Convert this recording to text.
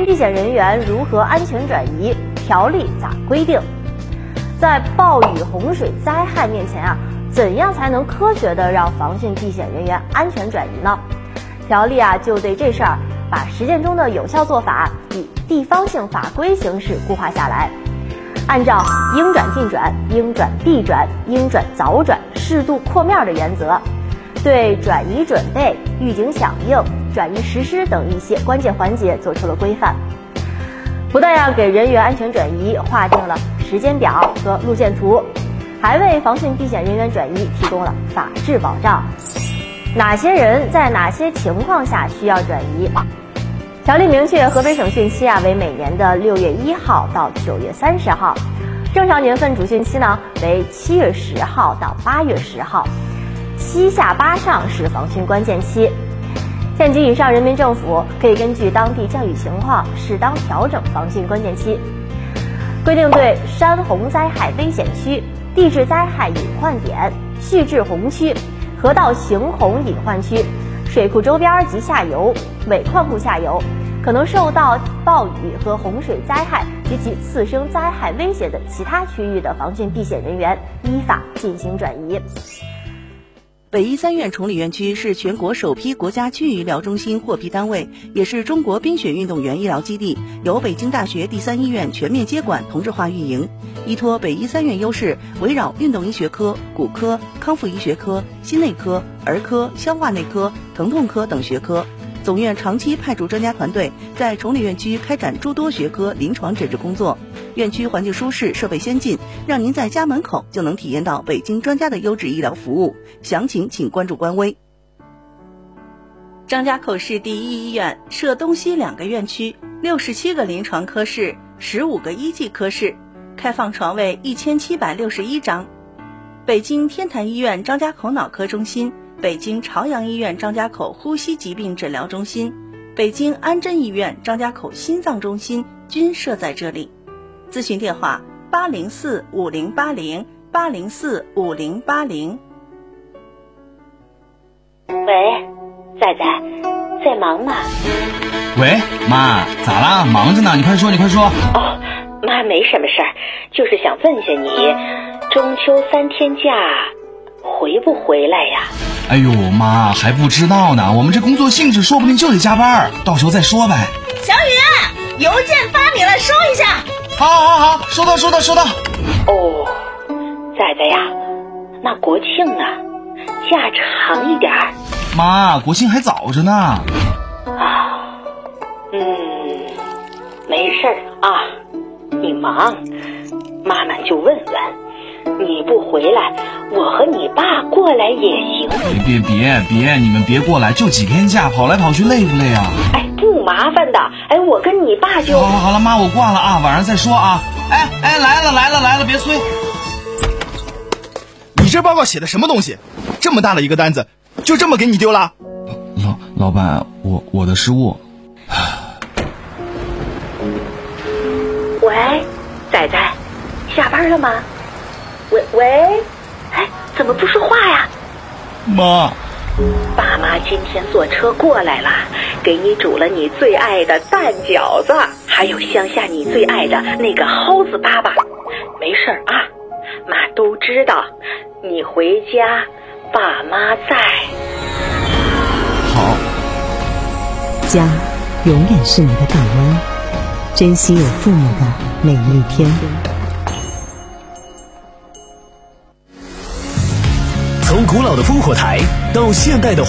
讯避险人员如何安全转移？条例咋规定？在暴雨、洪水灾害面前啊，怎样才能科学的让防汛避险人员安全转移呢？条例啊就对这事儿把实践中的有效做法以地方性法规形式固化下来，按照应转尽转、应转必转、应转早转、适度扩面的原则，对转移准备、预警响应、转移实施等一些关键环节做出了规范，不但要给人员安全转移划定了时间表和路线图，还为防汛避险人员转移提供了法治保障。哪些人在哪些情况下需要转移？条例明确，河北省汛期为每年的6月1号到9月30号，正常年份主汛期呢为7月10号到8月10号，7下8上是防汛关键期。县级以上人民政府可以根据当地降雨情况适当调整防汛关键期，规定对山洪灾害危险区、地质灾害隐患点、蓄滞洪区、河道行洪隐患区、水库周边及下游、尾矿库下游可能受到暴雨和洪水灾害及其次生灾害威胁的其他区域的防汛避险人员依法进行转移。 北医三院崇礼院区是全国首批国家区域医疗中心获批单位，也是中国冰雪运动员医疗基地，由北京大学第3医院全面接管同质化运营。依托北医三院优势，围绕运动医学科、骨科、康复医学科、心内科、儿科、消化内科、疼痛科等学科，总院长期派驻专家团队在崇礼院区开展诸多学科临床诊治工作。院区环境舒适，设备先进，让您在家门口就能体验到北京专家的优质医疗服务。详情请关注官微。张家口市第一医院设东西2个院区，67个临床科室，15个一级科室，开放床位1761张。北京天坛医院张家口脑科中心、北京朝阳医院张家口呼吸疾病诊疗中心、北京安贞医院张家口心脏中心均设在这里。咨询电话804-5080，804-5080。 喂，仔仔，在忙吗？ 喂，妈，咋啦？忙着呢，你快说，你快说。 哦，妈没什么事儿，就是想问下你，中秋3天假回不回来呀？ 哎呦，妈还不知道呢，我们这工作性质说不定就得加班，到时候再说呗。 小雨，邮件发你了，收一下。 好，收到。 哦，仔仔呀，那国庆呢？假长一点。 妈，国庆还早着呢。 没事儿啊，你忙，妈妈就问问，你不回来，我和你爸过来也行。 别，你们别过来，就几天假，跑来跑去累不累啊？ 哎，不麻烦的，我跟你爸就…… 好了，妈，我挂了啊，晚上再说啊。哎，来了，别催。 你这报告写的什么东西？这么大的一个单子，就这么给你丢了？ 老板，我的失误。 喂，仔仔，下班了吗？喂，怎么不说话呀？ 妈， 爸妈今天坐车过来了，给你煮了你最爱的蛋饺子，还有乡下你最爱的那个蒿子粑粑。没事儿啊，妈都知道，你回家爸妈在。 好。 家永远是你的港湾，珍惜有父母的每一天。 从古老的烽火台到现代的